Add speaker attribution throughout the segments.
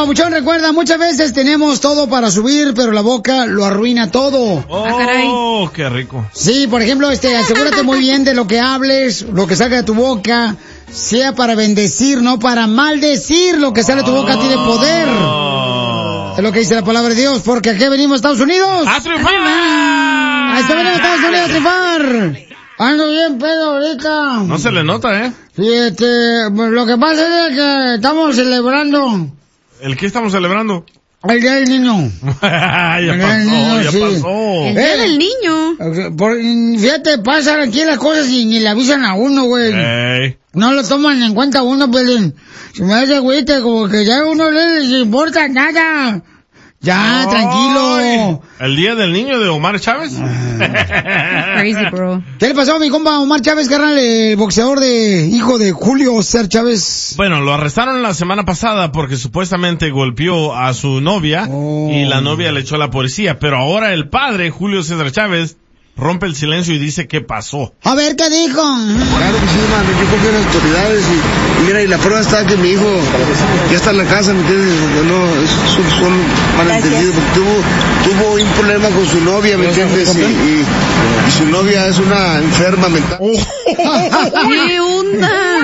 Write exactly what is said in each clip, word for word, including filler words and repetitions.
Speaker 1: papuchón, recuerda, muchas veces tenemos todo para subir, pero la boca lo arruina todo.
Speaker 2: Oh, qué rico.
Speaker 1: Sí, por ejemplo, este, asegúrate muy bien de lo que hables, lo que salga de tu boca, sea para bendecir, no para maldecir. Lo que sale de tu boca tiene poder. Es lo que dice la palabra de Dios, porque aquí venimos a Estados Unidos.
Speaker 2: ¡A triunfar!
Speaker 1: ¡A Estados Unidos a triunfar! Ando bien pedo ahorita.
Speaker 2: No se le nota, ¿eh?
Speaker 1: Fíjate, lo que pasa es que estamos celebrando.
Speaker 2: ¿El qué estamos celebrando?
Speaker 1: El Día del Niño.
Speaker 2: ya
Speaker 1: el
Speaker 2: pasó,
Speaker 1: niño,
Speaker 2: ya
Speaker 1: sí.
Speaker 2: pasó.
Speaker 3: El Día del Niño.
Speaker 1: Por, fíjate, pasan aquí las cosas y ni le avisan a uno, güey.
Speaker 2: Hey.
Speaker 1: No lo toman en cuenta uno, pues. Se me hace, güey, como que ya a uno no les importa nada. Ya,
Speaker 2: Ay,
Speaker 1: tranquilo.
Speaker 2: ¿El Día del Niño de Omar Chávez?
Speaker 3: Crazy, bro.
Speaker 1: ¿Qué le pasó a mi compa Omar Chávez, carnal, el boxeador de hijo de Julio César Chávez?
Speaker 2: Bueno, lo arrestaron la semana pasada porque supuestamente golpeó a su novia
Speaker 1: oh.
Speaker 2: y la novia le echó a la policía. Pero ahora el padre, Julio César Chávez, rompe el silencio y dice qué pasó.
Speaker 1: A ver, ¿qué dijo?
Speaker 4: Claro que sí, mano, yo confío en las autoridades y, y mira, y la prueba está que mi hijo ya está en la casa, ¿me entiendes? No, es, son, son malentendidos, porque tuvo, tuvo un problema con su novia, ¿me entiendes? Y, y, y su novia es una enferma mental.
Speaker 3: ¿Qué onda?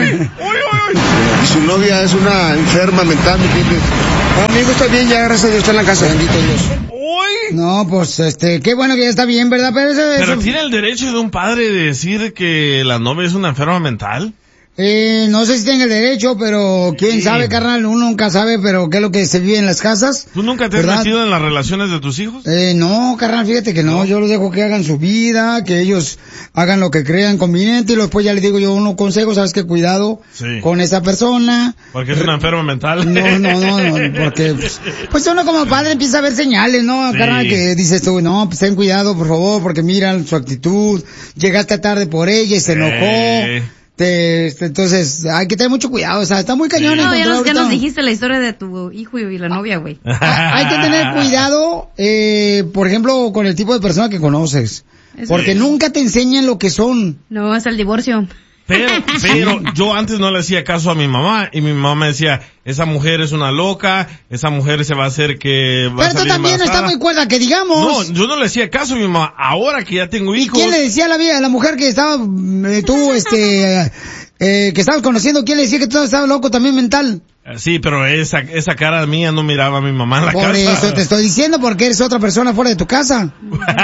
Speaker 4: Y su novia es una enferma mental, ¿me entiendes? No, mi hijo está bien, ya gracias a Dios está en la casa. Bendito Dios.
Speaker 1: No, pues, este, qué bueno que ya está bien, ¿verdad? Pero, eso,
Speaker 2: ¿Pero
Speaker 1: eso...
Speaker 2: tiene el derecho de un padre de decir que la novia es una enferma mental?
Speaker 1: Eh, no sé si tiene el derecho, pero quién
Speaker 2: Sí.
Speaker 1: sabe, carnal, uno nunca sabe, pero qué es lo que se vive en las casas.
Speaker 2: ¿Tú nunca te has
Speaker 1: ¿verdad?
Speaker 2: metido en las relaciones de tus hijos?
Speaker 1: Eh, no, carnal, fíjate que no, no, yo los dejo que hagan su vida, que ellos hagan lo que crean conveniente y después ya les digo yo unos consejos, sabes que cuidado
Speaker 2: Sí.
Speaker 1: con esa persona.
Speaker 2: Porque es una enferma mental.
Speaker 1: No, no, no, no, porque pues, pues uno como padre empieza a ver señales, ¿no?
Speaker 2: Sí.
Speaker 1: Carnal, que dices tú, no, pues ten cuidado, por favor, porque miran su actitud, llegaste tarde por ella y se enojó.
Speaker 2: Eh.
Speaker 1: Te, este, entonces, hay que tener mucho cuidado, o sea, está muy cañón.
Speaker 3: No, ya
Speaker 1: encontrar
Speaker 3: nos, ya
Speaker 1: ahorita-
Speaker 3: nos dijiste la historia de tu hijo y la novia, güey.
Speaker 1: Hay que tener cuidado, eh, por ejemplo, con el tipo de persona que conoces.
Speaker 3: Eso
Speaker 1: Porque
Speaker 2: sí.
Speaker 1: nunca te enseñan lo que son.
Speaker 3: No, hasta el divorcio.
Speaker 2: Pero, pero yo antes no le hacía caso a mi mamá y mi mamá me decía, esa mujer es una loca, esa mujer se va a hacer que va a
Speaker 1: Pero tú
Speaker 2: salir
Speaker 1: también no
Speaker 2: embarazada.
Speaker 1: estás muy cuerda, que digamos.
Speaker 2: No, yo no le hacía caso a mi mamá. Ahora que ya tengo
Speaker 1: ¿Y
Speaker 2: hijos.
Speaker 1: quién le decía a la, vie- a la mujer que estaba, eh, tú, este, eh, que estabas conociendo, quién le decía que tú estabas loco también mental?
Speaker 2: Sí, pero esa, esa cara mía no miraba a mi mamá en la
Speaker 1: Por
Speaker 2: casa.
Speaker 1: eso te estoy diciendo, porque eres otra persona fuera de tu casa.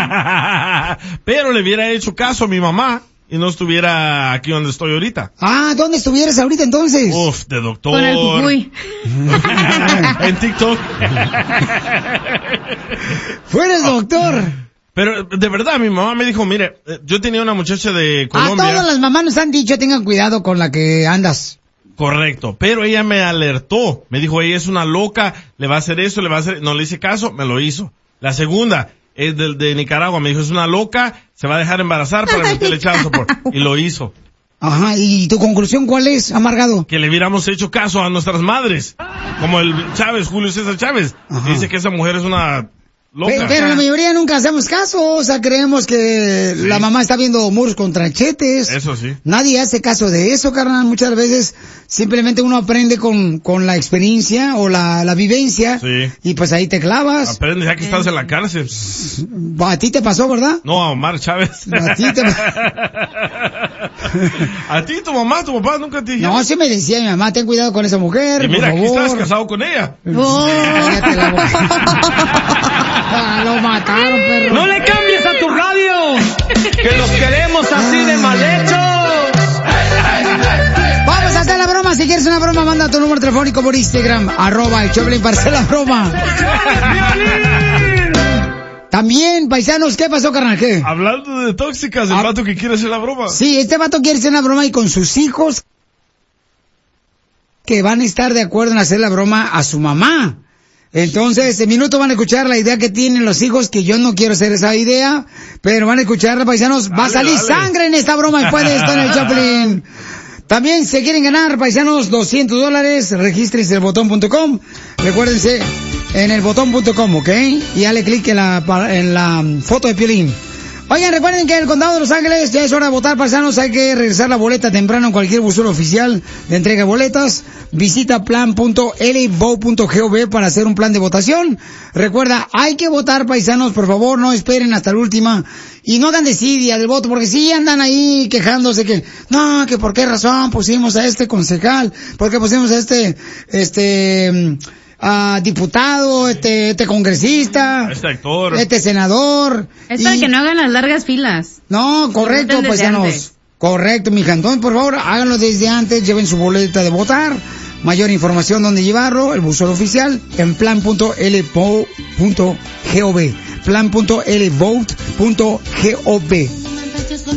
Speaker 2: Pero le hubiera hecho caso a mi mamá y no estuviera aquí donde estoy ahorita.
Speaker 1: Ah, ¿dónde estuvieras ahorita entonces?
Speaker 2: Uf, de doctor.
Speaker 3: Con el jujuy.
Speaker 2: En TikTok.
Speaker 1: Fueres doctor.
Speaker 2: Pero de verdad, mi mamá me dijo, mire, eh, yo tenía una muchacha de
Speaker 1: A
Speaker 2: Colombia.
Speaker 1: todas las mamás nos han dicho, tengan cuidado con la que andas.
Speaker 2: Correcto, pero ella me alertó, me dijo, ella es una loca, le va a hacer eso, le va a hacer, no le hice caso, me lo hizo. La segunda es de, de Nicaragua, me dijo, es una loca, se va a dejar embarazar para meterle child support, y lo hizo.
Speaker 1: Ajá, ¿y tu conclusión cuál es, amargado?
Speaker 2: Que le hubiéramos hecho caso a nuestras madres, como el Chávez, Julio César Chávez,
Speaker 1: Ajá.
Speaker 2: dice que esa mujer es una loca.
Speaker 1: Pero, pero la mayoría nunca hacemos caso, o sea, creemos que
Speaker 2: Sí.
Speaker 1: la mamá está viendo muros con tranchetes.
Speaker 2: Eso sí.
Speaker 1: Nadie hace caso de eso, carnal. Muchas veces simplemente uno aprende con, con la experiencia o la, la vivencia.
Speaker 2: Sí.
Speaker 1: Y pues ahí te clavas.
Speaker 2: Aprende ya que estás en la cárcel.
Speaker 1: A ti te pasó, ¿verdad?
Speaker 2: No, a Omar Chávez.
Speaker 1: A ti te
Speaker 2: A ti, tu mamá, tu papá nunca te dijeron.
Speaker 1: No, sí me decía mi mamá, ten cuidado con esa mujer,
Speaker 2: Y mira,
Speaker 1: por
Speaker 2: aquí
Speaker 1: favor.
Speaker 2: estás casado con ella.
Speaker 3: Oh.
Speaker 1: Cállate la boca. Ah, lo mataron, perro.
Speaker 5: ¡No le cambies a tu radio! ¡Que los queremos así de mal hechos!
Speaker 1: Vamos a hacer la broma. Si quieres una broma, manda tu número telefónico por Instagram, arroba el Choplin para hacer la broma. También, paisanos, ¿qué pasó, carnal? ¿Qué?
Speaker 2: Hablando de tóxicas, el
Speaker 1: Ah.
Speaker 2: vato que quiere hacer la broma.
Speaker 1: Sí, este vato quiere hacer una broma y con sus hijos que van a estar de acuerdo en hacer la broma a su mamá. Entonces, en minuto van a escuchar la idea que tienen los hijos, que yo no quiero hacer esa idea, pero van a escucharla, paisanos. Va a
Speaker 2: Dale,
Speaker 1: salir
Speaker 2: dale.
Speaker 1: sangre en esta broma después de esto en el Choplin. También se quieren ganar, paisanos, doscientos dólares, regístrense en el botón punto com. Recuérdense, en el botón punto com, ¿ok? Y dale clic en la, pa- en la foto de Piolín. Oigan, recuerden que el Condado de Los Ángeles ya es hora de votar, paisanos. Hay que regresar la boleta temprano en cualquier buzón oficial de entrega de boletas. Visita plan punto l vote punto gov para hacer un plan de votación. Recuerda, hay que votar, paisanos, por favor, no esperen hasta la última. Y no hagan desidia del voto, porque sí andan ahí quejándose que, no, que por qué razón pusimos a este concejal, por qué pusimos a este, este... Uh, diputado, este, este congresista,
Speaker 2: este actor,
Speaker 1: este senador.
Speaker 3: Es para
Speaker 1: y...
Speaker 3: que no hagan las largas filas.
Speaker 1: No, correcto, paisanos. Correcto, mija. Entonces, por favor, háganlo desde antes, lleven su boleta de votar. Mayor información donde llevarlo, el buzón oficial, en plan punto l vote punto gov. plan punto l vote punto gov.